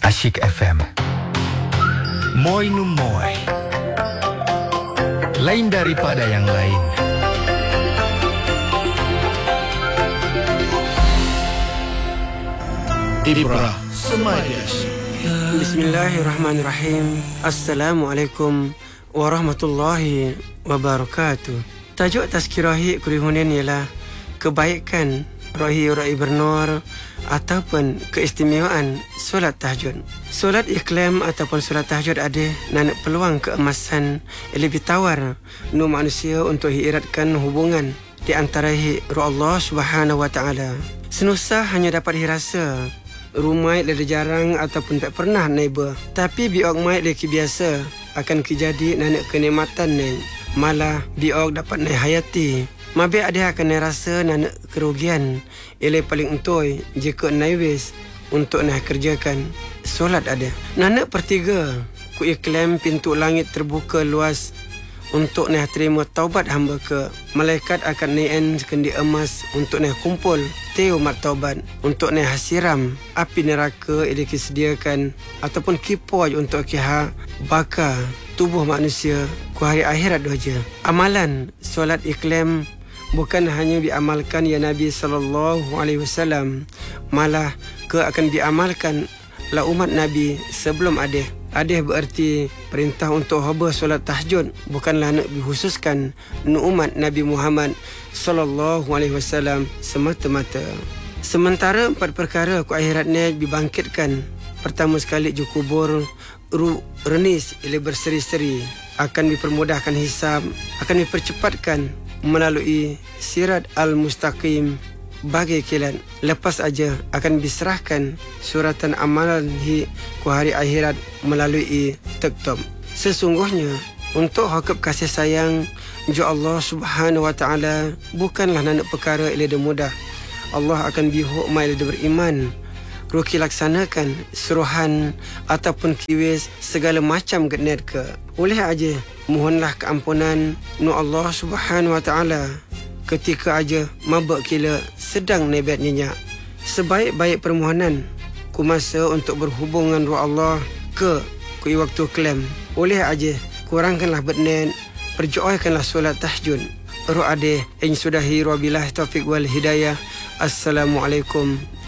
Asyik FM. Moi nu moi. Lain daripada yang lain. Ibrah Semadias. Bismillahirrahmanirrahim. Assalamualaikum warahmatullahi wabarakatuh. Tajuk tazkirahi kurihunin ialah kebaikan rahi bernur ataupun keistimewaan solat tahajud. Solat ikhlam ataupun solat tahajud ada nanak peluang keemasan yang lebih tawar nu manusia untuk hiratkan hubungan di antara Allah Subhanahu wa taala. Senusah hanya dapat dirasa rumai lada jarang ataupun tak pernah neighbor. Tapi biok mai leki biasa akan kejadi nanak kenikmatan ni. Malah biok dapat naik hayati. Mabik ada akan rasa nanak kerugian. Ialah paling untoi jika naiwis untuk nak kerjakan solat ada. Nanak pertiga ku iklam pintu langit terbuka luas untuk nak terima taubat hamba ke. Malaikat akan naik sekendi emas untuk nak kumpul teu mat taubat untuk nak hasiram api neraka yang disediakan ataupun kipoi untuk kiha bakar tubuh manusia ku hari akhirat doja. Amalan solat iklam bukan hanya diamalkan ya Nabi SAW, malah akan diamalkan la umat Nabi sebelum ada. Ada bererti perintah untuk hamba solat tahajud bukanlah nak dikhususkan nu umat Nabi Muhammad SAW semata-mata. Sementara 4 perkara ku akhiratnya dibangkitkan. Pertama sekali ju kubur renis ia berseri-seri, akan dipermudahkan hisab, akan dipercepatkan melalui sirat al-mustaqim bagi kilat. Lepas aja akan diserahkan suratan amalan ku hari akhirat melalui TikTok. Sesungguhnya untuk hakap kasih sayang jo Allah Subhanahu wa taala bukanlah nanak perkara yang mudah. Allah akan bihuk mai beriman ruki laksanakan suruhan ataupun kiwis segala macam genet ke. Oleh aja mohonlah keampunan nu Allah Subhanahu wa taala ketika aja mabak kila sedang nebat nyenyak. Sebaik-baik permohonan ku masa untuk berhubungan dengan Allah ke ku waktu klaim. Oleh aja kurangkanlah bernet, perjoykanlah solat tahajud. Roh ade yang sudahi wabillahi taufiq wal hidayah. Assalamualaikum